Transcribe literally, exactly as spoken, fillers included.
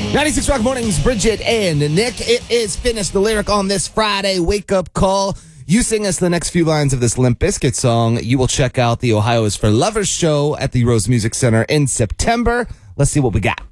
ninety-six Rock Mornings, Bridget and Nick. It is finished. The lyric on this Friday wake-up call. You sing us the next few lines of this Limp Bizkit song. You will check out the Ohio is for Lovers show at the Rose Music Center in September. Let's see what we got.